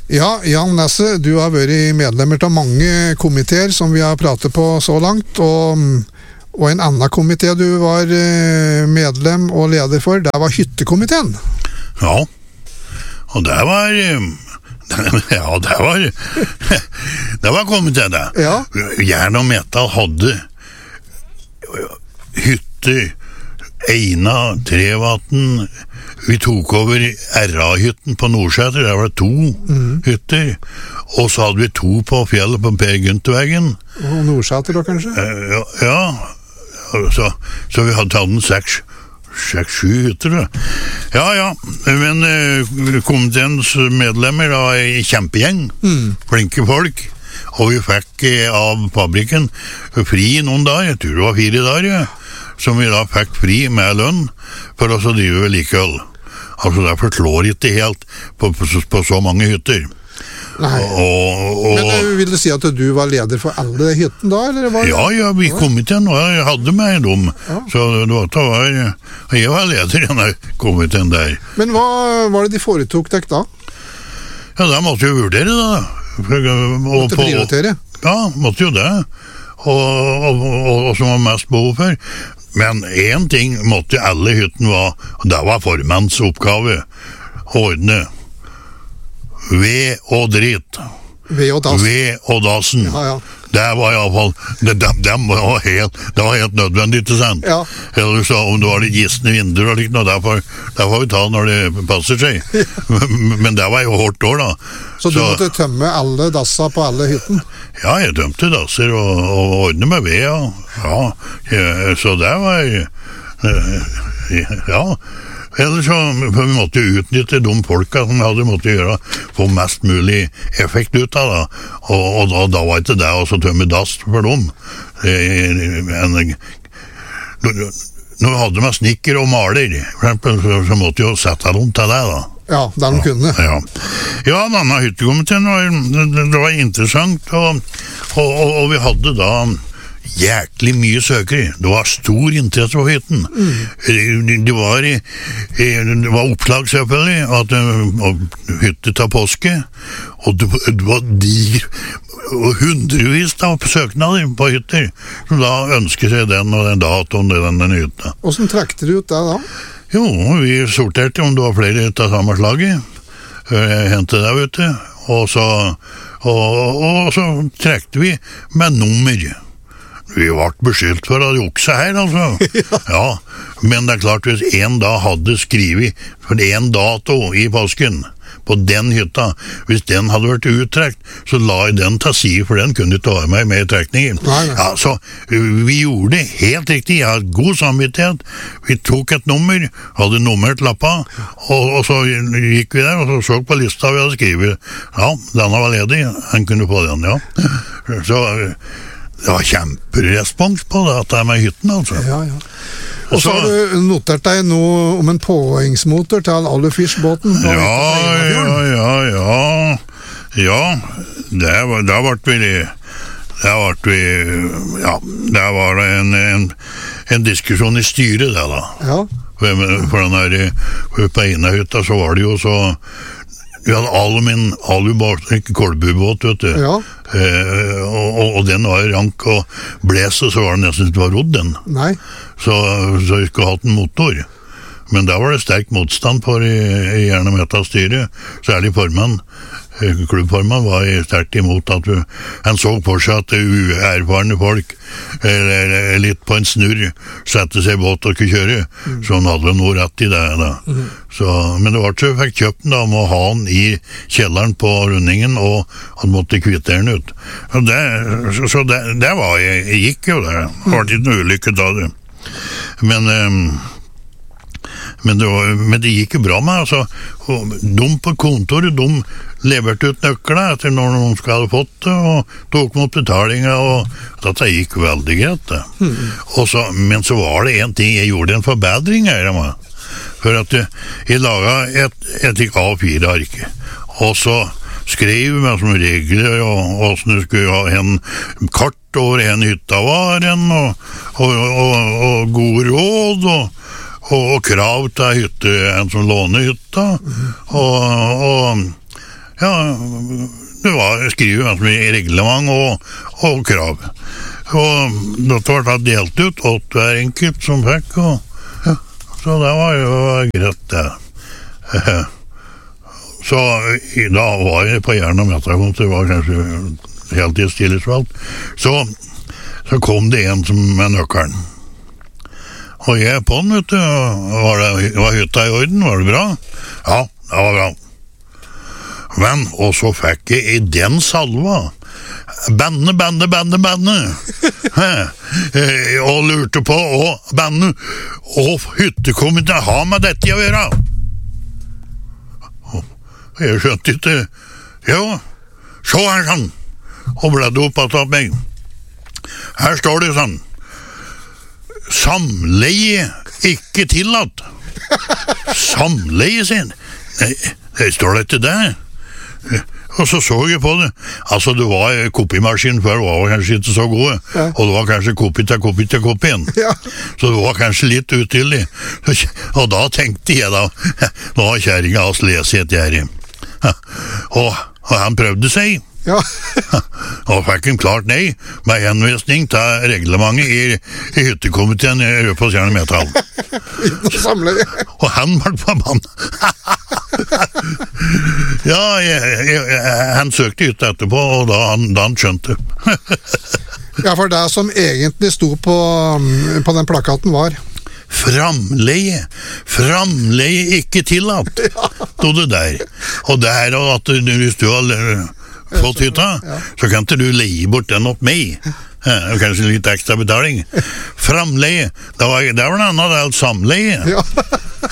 Ja, Jan Nesse, du har vært medlemmer av mange komiteer som vi har pratet på så langt, og en annen komité du var medlem og leder for, det var hyttekomiteen. Ja, og det var det var komiteen det. Ja. Jern og Metal hadde hytter, Eina, Trevatn. Vi tok over RA-hytten på Nordsæter, der var det 2 hytter, og så hadde vi 2 på fjellet på Per Gyntervegen. Og Nordsæter da, kanskje? Så vi hadde tatt 6-7 hytter da. Ja, men komiteens medlemmer da i kjempegjeng, flinke folk, og vi fikk av fabrikken fri noen dager, jeg tror det var 4 dager, som vi da fikk fri med lønn for oss å drive vedlikehold. Altså derfor slår ikke helt på så mange hytter. Nei. Men vil du si at du var leder for alle hytten da, eller var det? Ja, vi kom til nå, jeg hadde meg dem, så jeg var leder i denne komiteen der. Men hva var det de foretok deg da? Ja, da måtte jo vurdere da. Måtte prioritere? Ja, måtte jo det. Og som var mest behov for. Men en ting måtte alle hytten være, og det var formanns oppgave, ordne ved og dritt. Ved og dassen. Ved og dassen. Ja. Det var i alle fall, det var helt nødvendig, ikke sant? Ja. Eller så om det var litt gistende vinduer og likt noe, der får vi ta når det passer seg. Men det var jo hårdt år da. Så du måtte tømme alle dasser på alle hytten? Ja, jeg tømte dasser og ordne med ved, ja. Så det var, ja. Eller så vi måtte jo utnytte de folka som hadde måttet gjøre, få mest mulig effekt ut av det. Og da var ikke det å tømme dass for dem. Når vi hadde med snikker og maler, for eksempel, så måtte vi jo sette dem til det da. Ja, der de kunne. Ja, denne hyttekomiteen var interessant, og vi hadde da jæklig mye søkere. Det var stor interesse på hytten. Det var oppslag selvfølgelig, at hytte til påske, og det var hundrevis av søknader på hytter, som da ønsket seg den og den datoen og den hytta. Hvordan trekte du ut det da? Jo, vi sorterte om det var flere av samme slaget. Hentet det ute, og så trekte vi med nummer. Vi ble beskyldt for å jukse her, altså. Ja, men det er klart, hvis en da hadde skrivet for en dato i påsken på den hytta, hvis den hadde vært uttrekt, så la jeg den til side, for den kunne ikke være med i trekningen. Ja, så vi gjorde det helt riktig. Jeg hadde god samvittighet. Vi tok et nummer, hadde nummert lappa, og så gikk vi der, og så på lista vi hadde skrivet. Ja, denne var ledig, han kunne få den, ja. Så det var kjemperespons på det, at det med hytten, altså. Ja. Og så har du notert deg noe om en påhengsmotor til Alufish-båten? Ja, det var en diskusjon i styret, det da. Ja. For den her, på Eina-hytta, så var det jo så... Vi hadde alubåt, ikke kolbubåt, vet du. Ja. Og den var rank og blese, så var det nesten ikke var rodd den. Nei. Så vi skulle hatt en motor. Men der var det sterk motstand på i Jern og Metal-styret, særlig formann. Klubbformann var sterkt imot at han så for seg at uerfarne folk litt på en snurr sette seg i båt og kunne kjøre, så han hadde noe rett i det da. Så, men det var ikke jeg fikk kjøpt den da, med å ha den i kjelleren på rundingen, og han måtte kvittere den ut. Så det var, jeg gikk jo det. Det var ikke noe ulykke da det. Men det gikk jo bra med, altså. De på kontoret, de leverte ut nøklene etter når noen skulle ha fått det, og tok mot betalinga, og dette gikk veldig greit det. Men så var det en ting, jeg gjorde en forbedring her, for at jeg laget et A4-ark, og så skrev med som regler, og hvordan du skulle ha en kart over en hytta var en, og gode råd, og krav til hytte, en som låner hytta, og Ja, det var skrivet ganske mye reglement og krav. Og dette var da delt ut, 8 hver enkelt som fikk, så det var jo greit det. Så da var jeg på Jern- og Metakontor, det var kanskje heltidstillitsvalgt. Så kom det en med nøkkelen. Og jeg på den, vet du, var hytta i orden, var det bra? Ja, det var bra. Men, og så fikk jeg i den salva banne og lurte på banne og hyttekommet til å ha med dette å gjøre. Jeg skjønte ikke. Ja, så her sånn, og bledde opp at meg. Her står det sånn: samleie ikke tillatt. Samleie sin? Nei, det står det ikke der. Og så jeg på det. Altså, det var kopimaskinen før, var kanskje ikke så gode. Og det var kanskje kopi til kopien. Så det var kanskje litt utydelig. Og da tenkte jeg da, nå har kjæringen hans lest et gjerrig. Og han prøvde seg. Og fikk en klart nei, med henvisning til reglementet i hyttekomiteen i Rødfoss Jern- og Metall. Og han ble forbannet. Ja, han søkte hytte etterpå, og da han skjønte. Ja, for det som egentlig sto på den plakaten var Framleie ikke tillatt, stod det der. Og det her at hvis du har fått hytta, så kan ikke du leie bort den opp meg. Kanskje litt ekstra betaling. Framleie, det var en annen del samleie.